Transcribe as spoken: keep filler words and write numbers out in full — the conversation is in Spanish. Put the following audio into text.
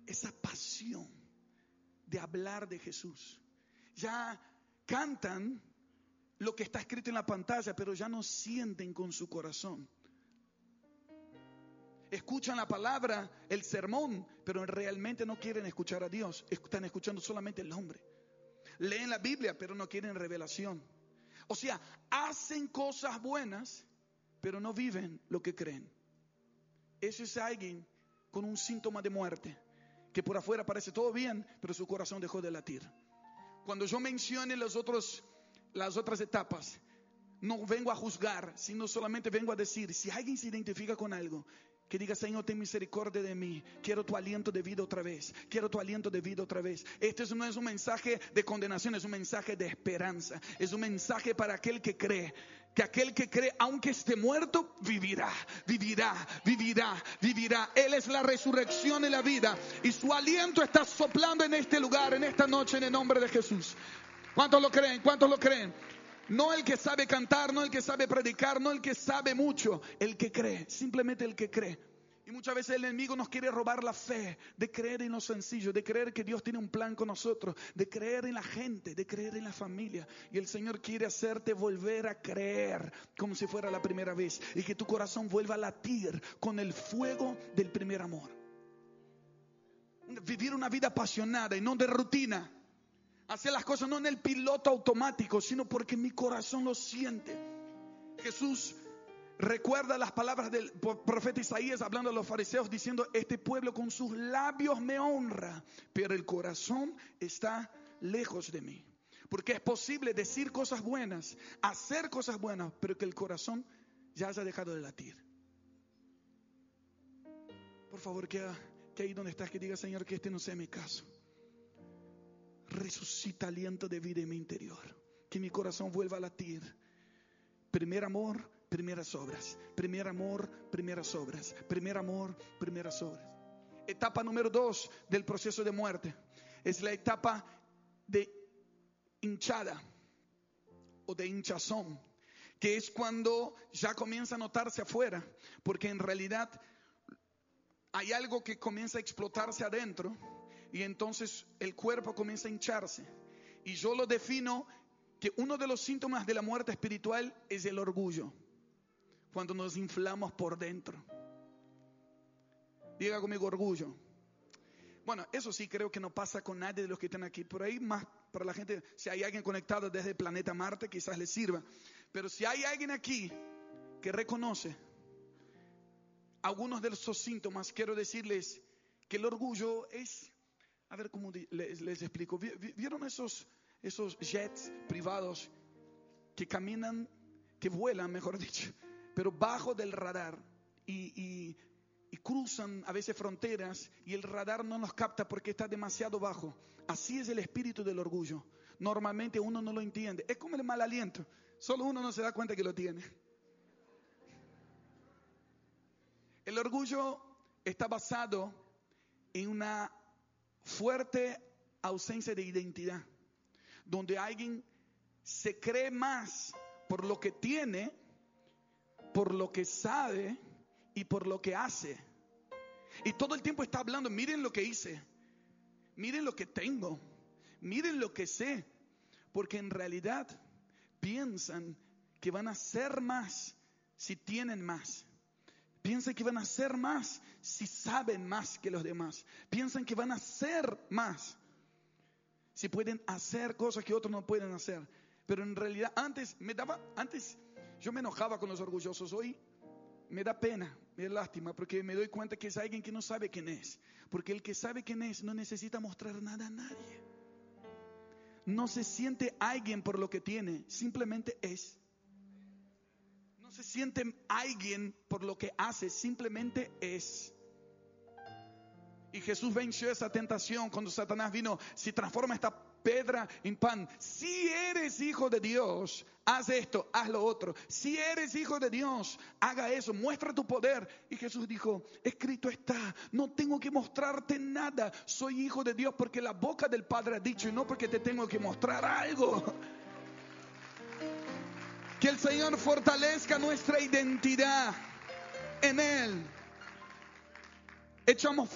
esa pasión de hablar de Jesús. Ya cantan lo que está escrito en la pantalla, pero ya no sienten con su corazón. Escuchan la palabra, el sermón, pero realmente no quieren escuchar a Dios. Están escuchando solamente el hombre. Leen la Biblia, pero no quieren revelación. O sea, hacen cosas buenas, pero no viven lo que creen. Eso es alguien con un síntoma de muerte, que por afuera parece todo bien, pero su corazón dejó de latir. Cuando yo mencione los otros, las otras etapas, no vengo a juzgar, sino solamente vengo a decir, si alguien se identifica con algo, que diga: Señor, ten misericordia de mí. Quiero tu aliento de vida otra vez. Quiero tu aliento de vida otra vez. Este no es un mensaje de condenación, es un mensaje de esperanza. Es un mensaje para aquel que cree. Que aquel que cree, aunque esté muerto, vivirá, vivirá, vivirá, vivirá. Él es la resurrección y la vida. Y su aliento está soplando en este lugar, en esta noche, en el nombre de Jesús. ¿Cuántos lo creen? ¿Cuántos lo creen? No el que sabe cantar, no el que sabe predicar, no el que sabe mucho, el que cree, simplemente el que cree. Y muchas veces el enemigo nos quiere robar la fe de creer en lo sencillo, de creer que Dios tiene un plan con nosotros, de creer en la gente, de creer en la familia. Y el Señor quiere hacerte volver a creer como si fuera la primera vez, y que tu corazón vuelva a latir con el fuego del primer amor. Vivir una vida apasionada y no de rutina. Hacer las cosas no en el piloto automático, sino porque mi corazón lo siente. Jesús recuerda las palabras del profeta Isaías hablando a los fariseos, diciendo: este pueblo con sus labios me honra, pero el corazón está lejos de mí. Porque es posible decir cosas buenas, hacer cosas buenas, pero que el corazón ya haya dejado de latir. Por favor, que, que ahí donde estás, que diga: Señor, que este no sea mi caso. Resucita aliento de vida en mi interior, que mi corazón vuelva a latir. Primer amor, primeras obras. Primer amor, primeras obras. Primer amor, primeras obras. Etapa número dos del proceso de muerte es la etapa de hinchada o de hinchazón, que es cuando ya comienza a notarse afuera, porque en realidad hay algo que comienza a explotarse adentro. Y entonces el cuerpo comienza a hincharse. Y yo lo defino que uno de los síntomas de la muerte espiritual es el orgullo. Cuando nos inflamos por dentro. Diga conmigo: orgullo. Bueno, eso sí creo que no pasa con nadie de los que están aquí. Por ahí más para la gente, si hay alguien conectado desde el planeta Marte, quizás les sirva. Pero si hay alguien aquí que reconoce algunos de esos síntomas, quiero decirles que el orgullo es... A ver cómo les, les explico. ¿Vieron esos, esos jets privados que caminan, que vuelan, mejor dicho, pero bajo del radar y, y, y cruzan a veces fronteras y el radar no los capta porque está demasiado bajo? Así es el espíritu del orgullo. Normalmente uno no lo entiende. Es como el mal aliento. Solo uno no se da cuenta que lo tiene. El orgullo está basado en una fuerte ausencia de identidad, donde alguien se cree más por lo que tiene, por lo que sabe y por lo que hace. Y todo el tiempo está hablando: miren lo que hice, miren lo que tengo, miren lo que sé. Porque en realidad piensan que van a ser más si tienen más. Piensan que van a hacer más si saben más que los demás. Piensan que van a hacer más si pueden hacer cosas que otros no pueden hacer. Pero en realidad antes me daba, antes yo me enojaba con los orgullosos. Hoy me da pena, me da lástima, porque me doy cuenta que es alguien que no sabe quién es. Porque el que sabe quién es no necesita mostrar nada a nadie. No se siente alguien por lo que tiene, simplemente es. No se siente alguien por lo que hace, simplemente es. Y Jesús venció esa tentación cuando Satanás vino: si transforma esta piedra en pan, si eres hijo de Dios, haz esto, haz lo otro. Si eres hijo de Dios, haga eso, muestra tu poder. Y Jesús dijo: escrito está, no tengo que mostrarte nada, soy hijo de Dios porque la boca del Padre ha dicho, y no porque te tengo que mostrar algo. Que el Señor fortalezca nuestra identidad en Él. Echamos